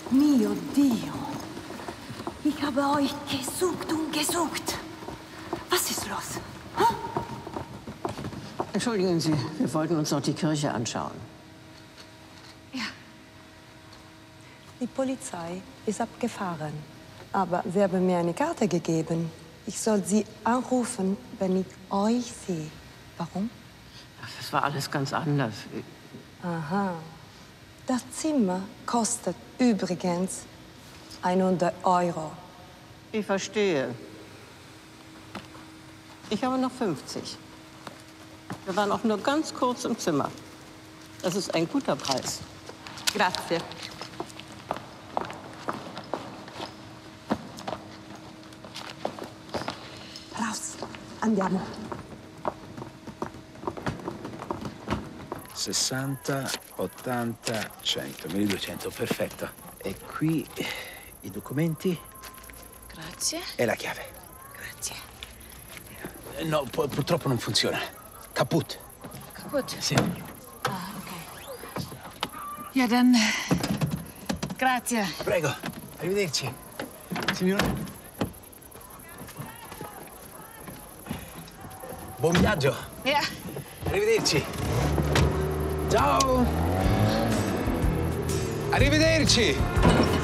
Mio Dio. Ich habe euch gesucht und gesucht. Was ist los? Hm? Entschuldigen Sie, wir wollten uns noch die Kirche anschauen. Ja. Die Polizei ist abgefahren. Aber sie haben mir eine Karte gegeben. Ich soll Sie anrufen, wenn ich euch sehe. Warum? Ach, das war alles ganz anders. Aha. Das Zimmer kostet übrigens 100 €. Ich verstehe. Ich habe noch 50. Wir waren auch nur ganz kurz im Zimmer. Das ist ein guter Preis. Grazie. Raus. Andiamo. 60, 80, 100, 1200, perfetto. E qui i documenti Grazie. e la chiave. Grazie. No, purtroppo non funziona. Kaput. Kaputt. Sì. Ah, okay. Ja, dann. Grazie. Prego, arrivederci. Signora. Buon viaggio. Ja. Arrivederci. Ciao. Arrivederci.